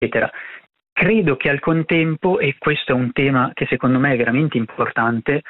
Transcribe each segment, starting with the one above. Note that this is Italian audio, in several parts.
eccetera. Credo che al contempo, e questo è un tema che secondo me è veramente importante,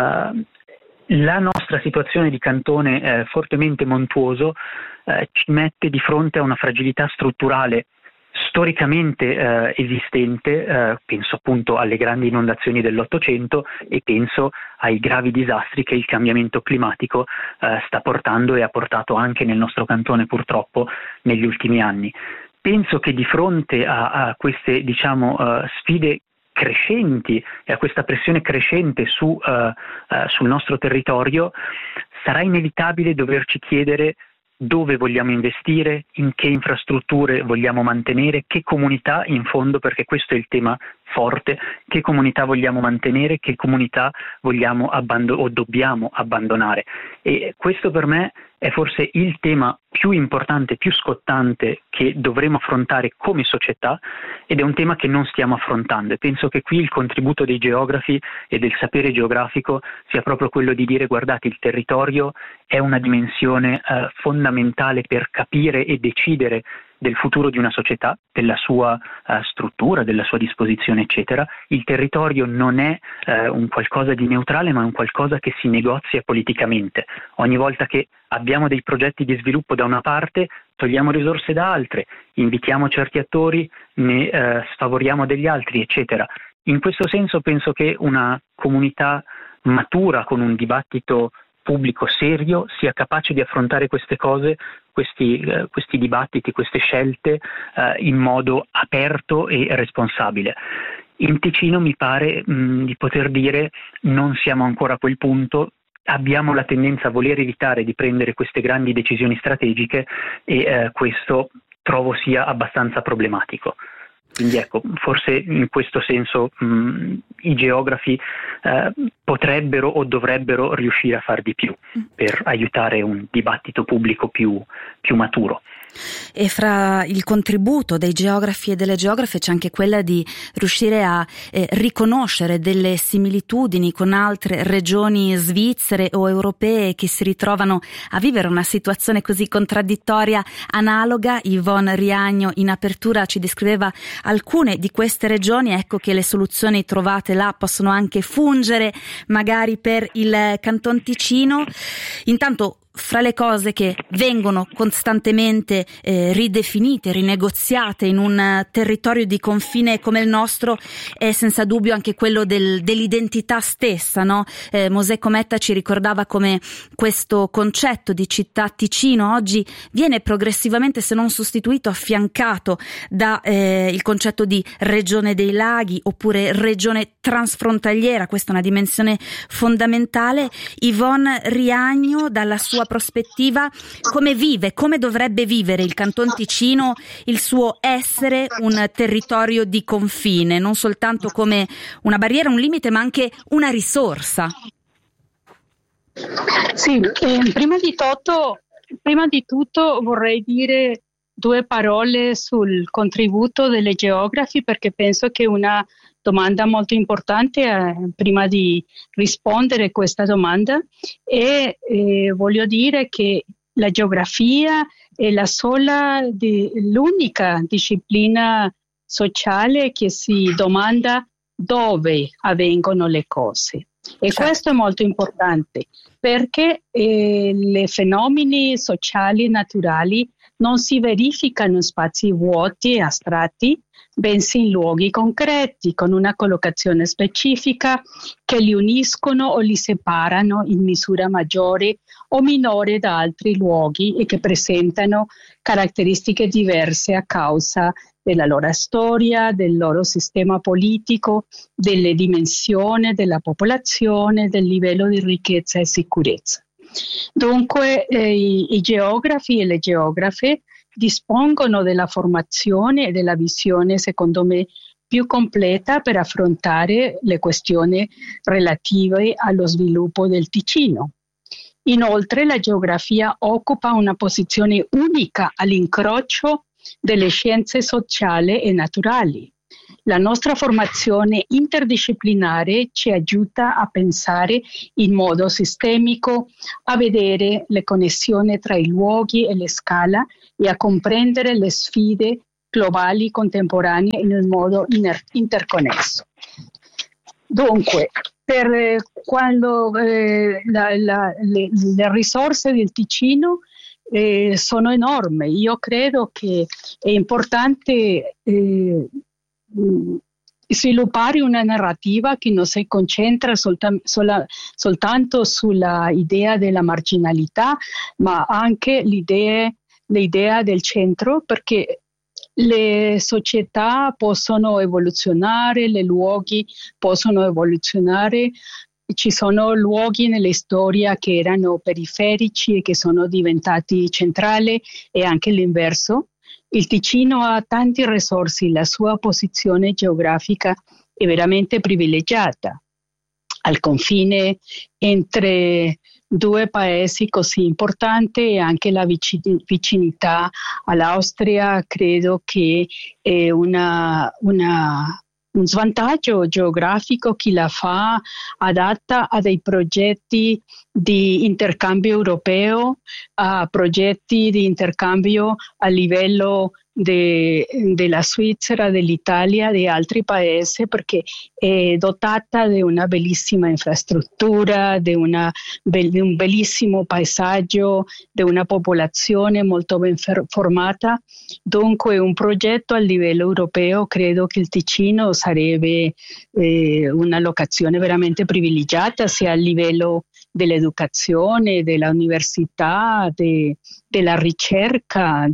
la nostra situazione di cantone fortemente montuoso ci mette di fronte a una fragilità strutturale storicamente esistente, penso appunto alle grandi inondazioni dell'Ottocento e penso ai gravi disastri che il cambiamento climatico sta portando e ha portato anche nel nostro cantone purtroppo negli ultimi anni. Penso che di fronte a queste sfide crescenti e a questa pressione crescente sul nostro territorio sarà inevitabile doverci chiedere dove vogliamo investire, in che infrastrutture vogliamo mantenere, che comunità in fondo, perché questo è il tema forte, che comunità vogliamo mantenere, che comunità vogliamo o dobbiamo abbandonare. E questo per me è forse il tema più importante, più scottante che dovremo affrontare come società, ed è un tema che non stiamo affrontando, e penso che qui il contributo dei geografi e del sapere geografico sia proprio quello di dire: guardate, il territorio è una dimensione fondamentale per capire e decidere del futuro di una società, della sua struttura, della sua disposizione, eccetera. Il territorio non è un qualcosa di neutrale, ma è un qualcosa che si negozia politicamente. Ogni volta che abbiamo dei progetti di sviluppo da una parte, togliamo risorse da altre, invitiamo certi attori, ne sfavoriamo degli altri, eccetera. In questo senso penso che una comunità matura, con un dibattito pubblico serio, sia capace di affrontare queste cose, questi dibattiti, queste scelte in modo aperto e responsabile. In Ticino mi pare di poter dire non siamo ancora a quel punto, abbiamo la tendenza a voler evitare di prendere queste grandi decisioni strategiche e questo trovo sia abbastanza problematico. Quindi ecco, forse in questo senso i geografi potrebbero o dovrebbero riuscire a far di più per aiutare un dibattito pubblico più maturo. E fra il contributo dei geografi e delle geografe c'è anche quella di riuscire a riconoscere delle similitudini con altre regioni svizzere o europee che si ritrovano a vivere una situazione così contraddittoria, analoga. Yvonne Riagno in apertura ci descriveva alcune di queste regioni. Ecco che le soluzioni trovate là possono anche fungere magari per il Canton Ticino. Intanto, fra le cose che vengono costantemente ridefinite, rinegoziate in un territorio di confine come il nostro, è senza dubbio anche quello dell'identità stessa, no? Mosè Cometta ci ricordava come questo concetto di città Ticino oggi viene progressivamente, se non sostituito, affiancato da il concetto di regione dei laghi oppure regione transfrontaliera. Questa è una dimensione fondamentale. Yvonne Riagno, dalla sua prospettiva, come dovrebbe vivere il Canton Ticino il suo essere un territorio di confine, non soltanto come una barriera, un limite, ma anche una risorsa? Sì, prima di tutto vorrei dire due parole sul contributo delle geografi, perché penso che una domanda molto importante prima di rispondere a questa domanda, e voglio dire che la geografia è l'unica disciplina sociale che si domanda dove avvengono le cose. E questo è molto importante perché i fenomeni sociali e naturali non si verificano in spazi vuoti e astratti, bensì in luoghi concreti, con una collocazione specifica che li uniscono o li separano in misura maggiore o minore da altri luoghi e che presentano caratteristiche diverse a causa della loro storia, del loro sistema politico, delle dimensioni della popolazione, del livello di ricchezza e sicurezza. Dunque i geografi e le geografe dispongono della formazione e della visione, secondo me, più completa per affrontare le questioni relative allo sviluppo del Ticino. Inoltre la geografia occupa una posizione unica all'incrocio delle scienze sociali e naturali. La nostra formazione interdisciplinare ci aiuta a pensare in modo sistemico, a vedere le connessioni tra i luoghi e le scale e a comprendere le sfide globali contemporanee in un modo interconnesso. Dunque, per quando le risorse del Ticino sono enormi, io credo che è importante sviluppare una narrativa che non si concentra soltanto sulla idea della marginalità, ma anche l'idea del centro, perché le società possono evoluzionare, i luoghi possono evoluzionare. Ci sono luoghi nella storia che erano periferici e che sono diventati centrali, e anche l'inverso. Il Ticino ha tante risorse, la sua posizione geografica è veramente privilegiata. Al confine entre due paesi così importanti e anche la vicinità all'Austria credo che è un svantaggio geografico che la fa adatta a dei progetti di intercambio europeo, a progetti di intercambio a livello della Svizzera, dell'Italia, di altri paesi, perché è dotata di una bellissima infrastruttura, di un bellissimo paesaggio, di una popolazione molto ben formata. Dunque un progetto a livello europeo, credo che il Ticino sarebbe una locazione veramente privilegiata, sia a livello dell'educazione, della università, della ricerca,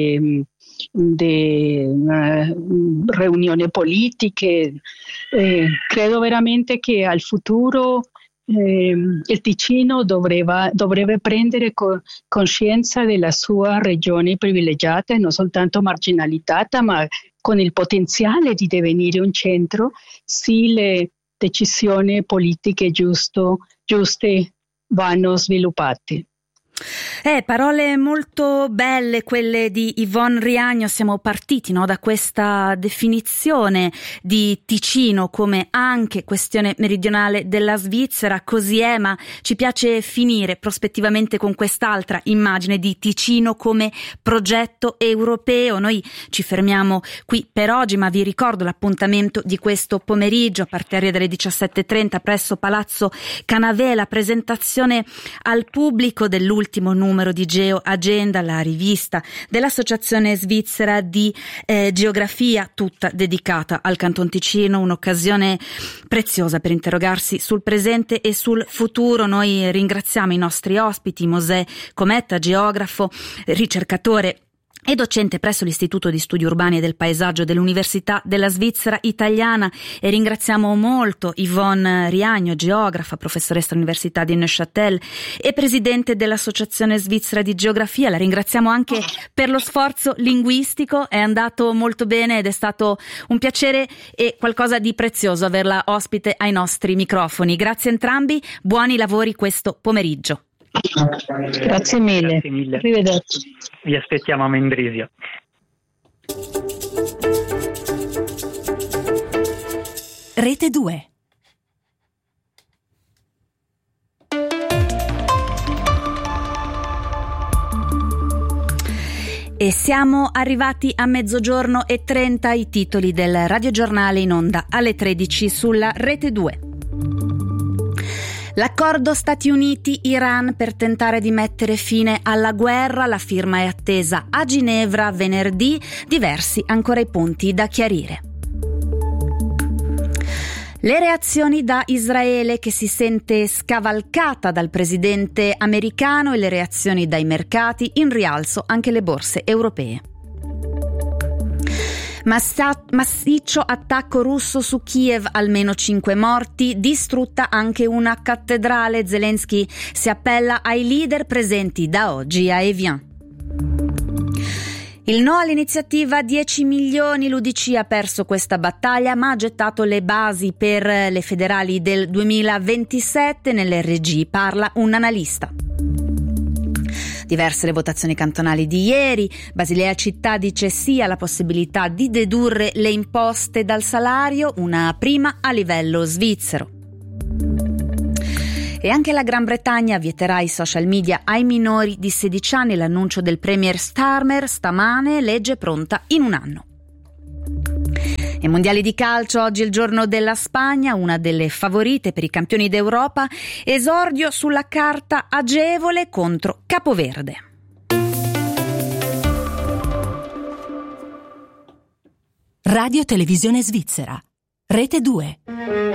riunioni politiche. Credo veramente che al futuro il Ticino dovrebbe prendere coscienza della sua regione privilegiata e non soltanto marginalizzata, ma con il potenziale di divenire un centro se le decisioni politiche giuste vanno sviluppate. Parole molto belle quelle di Yvonne Riagno. Siamo partiti, no, da questa definizione di Ticino come anche questione meridionale della Svizzera. Così è, ma ci piace finire prospettivamente con quest'altra immagine di Ticino come progetto europeo. Noi ci fermiamo qui per oggi, ma vi ricordo l'appuntamento di questo pomeriggio a partire dalle 17:30 presso Palazzo Canavela, presentazione al pubblico dell'ultimo numero di Geo Agenda, la rivista dell'Associazione Svizzera di Geografia, tutta dedicata al Canton Ticino, un'occasione preziosa per interrogarsi sul presente e sul futuro. Noi ringraziamo i nostri ospiti, Mosè Cometta, geografo, ricercatore e docente presso l'Istituto di Studi Urbani e del Paesaggio dell'Università della Svizzera Italiana, e ringraziamo molto Yvonne Riagno, geografa, professoressa all'Università di Neuchâtel e presidente dell'Associazione Svizzera di Geografia. La ringraziamo anche per lo sforzo linguistico, è andato molto bene ed è stato un piacere e qualcosa di prezioso averla ospite ai nostri microfoni. Grazie a entrambi, buoni lavori questo pomeriggio. Grazie mille. Arrivederci. Vi aspettiamo a Mendrisio. Rete 2. E siamo arrivati a 12:30, i titoli del radiogiornale in onda alle 13 sulla Rete 2. L'accordo Stati Uniti-Iran per tentare di mettere fine alla guerra, la firma è attesa a Ginevra venerdì, diversi ancora i punti da chiarire. Le reazioni da Israele, che si sente scavalcata dal presidente americano, e le reazioni dai mercati, in rialzo anche le borse europee. Massiccio attacco russo su Kiev, almeno 5 morti, distrutta anche una cattedrale. Zelensky si appella ai leader presenti da oggi a Evian. Il no all'iniziativa 10 milioni, l'UDC ha perso questa battaglia ma ha gettato le basi per le federali del 2027, nell'RG parla un analista. Diverse le votazioni cantonali di ieri. Basilea Città dice sì alla possibilità di dedurre le imposte dal salario, una prima a livello svizzero. E anche la Gran Bretagna vieterà i social media ai minori di 16 anni, l'annuncio del premier Starmer stamane, legge pronta in un anno. E mondiali di calcio, oggi è il giorno della Spagna, una delle favorite per i campioni d'Europa, esordio sulla carta agevole contro Capoverde. Radio Televisione Svizzera, Rete 2.